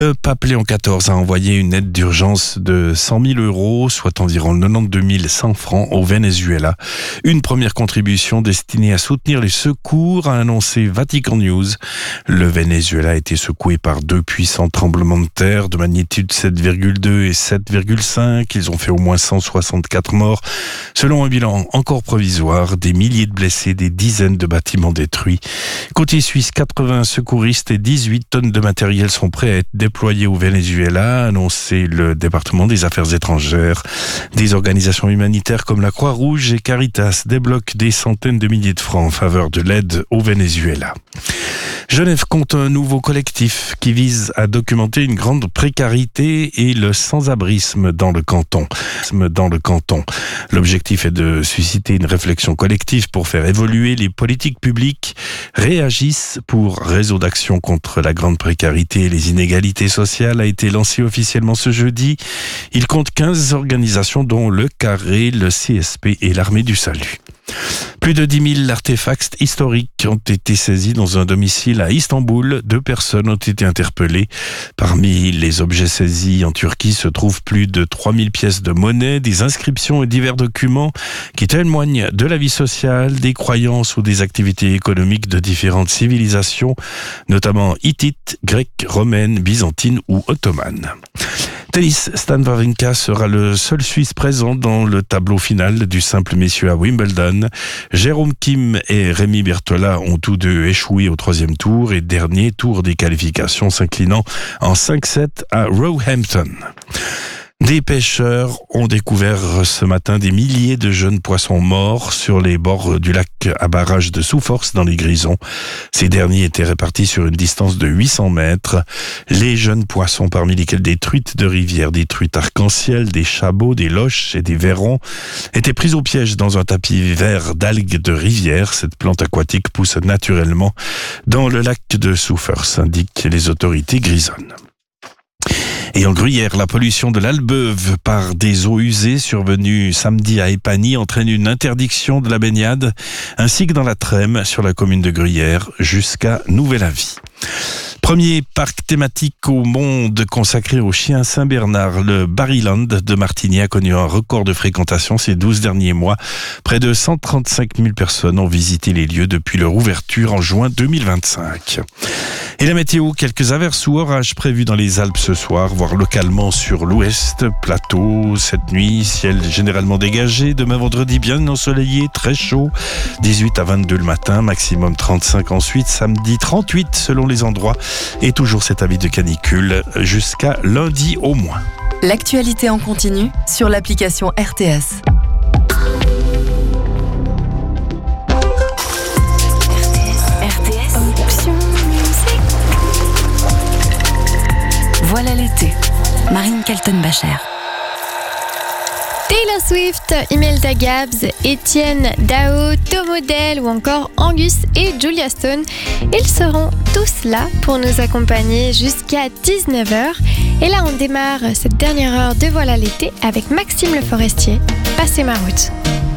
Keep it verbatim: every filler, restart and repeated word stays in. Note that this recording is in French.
Le pape Léon quatorze a envoyé une aide d'urgence de cent mille euros, soit environ quatre-vingt-douze mille cent francs au Venezuela. Une première contribution destinée à soutenir les secours, a annoncé Vatican News. Le Venezuela a été secoué par deux puissants tremblements de terre de magnitude sept virgule deux et sept virgule cinq. Ils ont fait au moins cent soixante-quatre morts. Selon un bilan encore provisoire, des milliers de blessés, des dizaines de bâtiments détruits. Côté suisse, quatre-vingts secouristes et dix-huit tonnes de matériel sont prêts à être déployés au Venezuela, a annoncé le département des Affaires étrangères. Des organisations humanitaires comme la Croix-Rouge et Caritas débloquent des centaines de milliers de francs en faveur de l'aide au Venezuela. Genève compte un nouveau collectif qui vise à documenter une grande précarité et le sans-abrisme dans le canton. Dans le canton. L'objectif est de susciter une réflexion collective pour faire évoluer les politiques publiques, réagissent pour réseau d'action contre la grande précarité et les inégalités sociales a été lancé officiellement ce jeudi. Il compte quinze organisations dont le Carré, le C S P et l'Armée du Salut. Plus de dix mille artefacts historiques ont été saisis dans un domicile à Istanbul. Deux personnes ont été interpellées. Parmi les objets saisis en Turquie se trouvent plus de trois mille pièces de monnaie, des inscriptions et divers documents qui témoignent de la vie sociale, des croyances ou des activités économiques de différentes civilisations, notamment hittites, grecques, romaines, byzantines ou ottomanes. Tennis, Stan Wawrinka sera le seul Suisse présent dans le tableau final du simple messieurs à Wimbledon. Jérôme Kim et Rémi Bertola ont tous deux échoué au troisième tour et dernier tour des qualifications, s'inclinant en cinq sept à Roehampton. Des pêcheurs ont découvert ce matin des milliers de jeunes poissons morts sur les bords du lac à barrage de Souforce dans les Grisons. Ces derniers étaient répartis sur une distance de huit cents mètres. Les jeunes poissons, parmi lesquels des truites de rivière, des truites arc-en-ciel, des chabots, des loches et des verrons, étaient pris au piège dans un tapis vert d'algues de rivière. Cette plante aquatique pousse naturellement dans le lac de Souforce, indiquent les autorités grisonnes. Et en Gruyère, la pollution de l'Albeuve par des eaux usées survenues samedi à Épagny entraîne une interdiction de la baignade, ainsi que dans la Trême sur la commune de Gruyère jusqu'à nouvel avis. Premier parc thématique au monde consacré aux chiens Saint-Bernard, le Barryland de Martigny a connu un record de fréquentation ces douze derniers mois. Près de cent trente-cinq mille personnes ont visité les lieux depuis leur ouverture en juin deux mille vingt-cinq. Et la météo, quelques averses ou orages prévus dans les Alpes ce soir, voire localement sur l'ouest, plateau, cette nuit, ciel généralement dégagé. Demain vendredi, bien ensoleillé, très chaud, dix-huit à vingt-deux le matin, maximum trente-cinq ensuite, samedi trente-huit selon les endroits. Et toujours cet avis de canicule jusqu'à lundi au moins. L'actualité en continu sur l'application R T S. Voilà l'été. Marine Kaltenbacher. Taylor Swift, Imelda Gabbs, Étienne Dao, Tom Odell ou encore Angus et Julia Stone. Ils seront tous là pour nous accompagner jusqu'à dix-neuf heures. Et là, on démarre cette dernière heure de Voilà l'été avec Maxime Le Forestier. Passez ma route.